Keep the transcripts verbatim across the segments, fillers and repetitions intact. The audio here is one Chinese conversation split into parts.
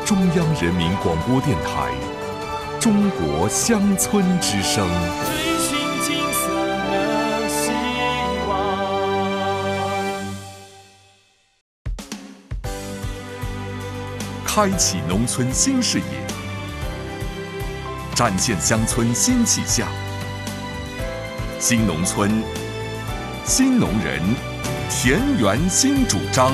中央人民广播电台中国乡村之声， 追寻金色的希望， 开启农村新视野，展现乡村新气象。新农村，新农人，田园新主张。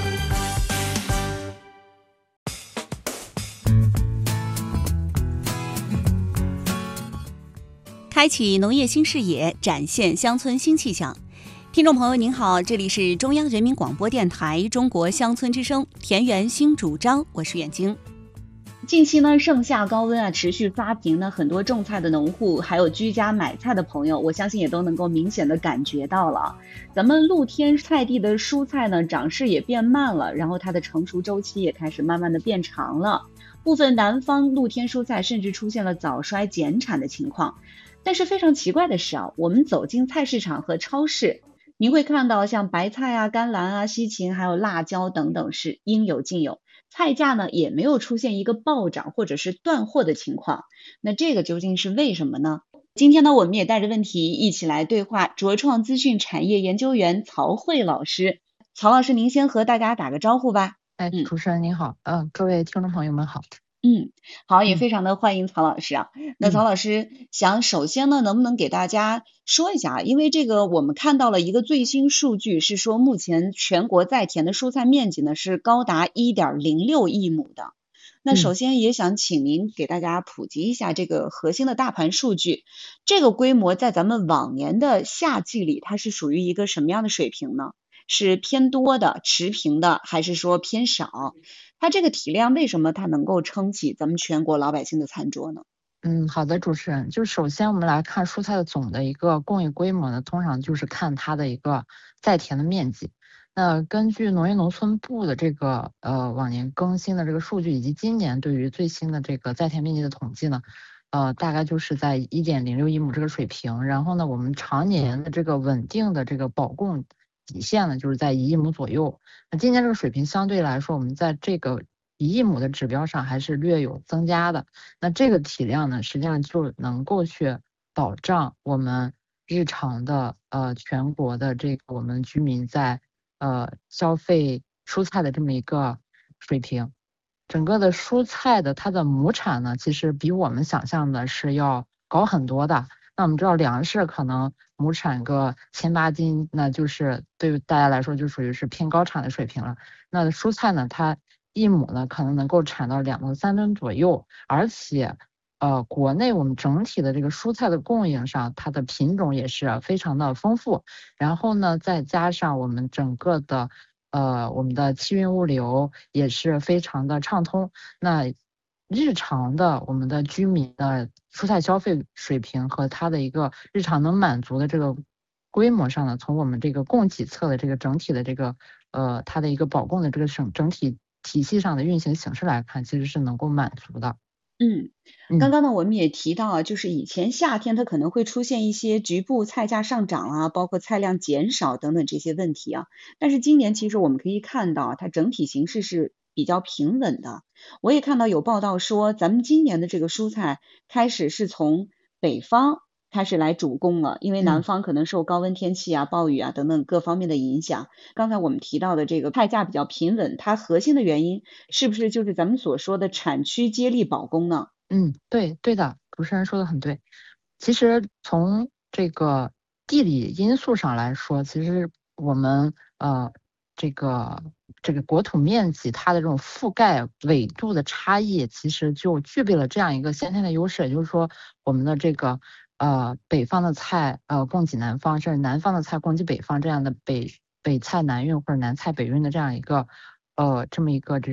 开启农业新视野，展现乡村新气象。听众朋友您好，这里是中央人民广播电台中国乡村之声田园新主张，我是远晶。近期呢，盛夏高温啊持续刷屏呢，很多种菜的农户还有居家买菜的朋友，我相信也都能够明显的感觉到了，咱们露天菜地的蔬菜呢长势也变慢了，然后它的成熟周期也开始慢慢的变长了，部分南方露天蔬菜甚至出现了早衰减产的情况。但是非常奇怪的是啊，我们走进菜市场和超市，您会看到像白菜啊、甘蓝啊、西芹还有辣椒等等是应有尽有，菜价呢也没有出现一个暴涨或者是断货的情况。那这个究竟是为什么呢？今天呢，我们也带着问题一起来对话卓创资讯产业研究员曹慧老师。曹老师，您先和大家打个招呼吧。 哎，主持人您好，嗯、呃，各位听众朋友们好。 嗯，好，也非常的欢迎曹老师啊。嗯、那曹老师想首先呢，能不能给大家说一下，因为这个我们看到了一个最新数据，是说目前全国在田的蔬菜面积呢是高达 一点零六亿亩的。那首先也想请您给大家普及一下这个核心的大盘数据，这个规模在咱们往年的夏季里，它是属于一个什么样的水平呢？是偏多的、持平的，还是说偏少？它这个体量为什么它能够撑起咱们全国老百姓的餐桌呢？ 嗯，好的，主持人，就首先我们来看蔬菜的总的一个供应规模呢，通常就是看它的一个在田的面积。那根据农业农村部的这个呃往年更新的这个数据，以及今年对于最新的这个在田面积的统计呢，呃，大概就是在 一点零六亿亩这个水平。然后呢，我们常年的这个稳定的这个保供底线呢，就是在一亿亩左右。那今年这个水平相对来说，我们在这个一亿亩的指标上还是略有增加的。那这个体量呢，实际上就能够去保障我们日常的呃全国的这个我们居民在呃消费蔬菜的这么一个水平。整个的蔬菜的它的亩产呢，其实比我们想象的是要高很多的。那我们知道粮食可能亩产个千八斤，那就是对于大家来说就属于是偏高产的水平了。那蔬菜呢，它一亩呢可能能够产到两到三吨左右，而且呃国内我们整体的这个蔬菜的供应上，它的品种也是非常的丰富。然后呢，再加上我们整个的呃我们的气运物流也是非常的畅通。那日常的我们的居民的蔬菜消费水平和它的一个日常能满足的这个规模上呢，从我们这个供给侧的这个整体的这个呃它的一个保供的这个整整体体系上的运行形式来看，其实是能够满足的。 嗯，刚刚呢我们也提到啊，就是以前夏天它可能会出现一些局部菜价上涨啊，包括菜量减少等等这些问题啊。但是今年其实我们可以看到，它整体形势是比较平稳的。我也看到有报道说，咱们今年的这个蔬菜开始是从北方开始来主供了，因为南方可能受高温天气啊、暴雨啊等等各方面的影响。刚才我们提到的这个菜价比较平稳，它核心的原因是不是就是咱们所说的产区接力保供呢？ 嗯，对对的，主持人说的很对。其实从这个地理因素上来说，其实我们呃这个这个国土面积它的这种覆盖纬度的差异，其实就具备了这样一个先天的优势，也就是说我们的这个呃北方的菜呃供给南方，甚至南方的菜供给北方，这样的北北菜南运或者南菜北运的这样一个呃这么一个这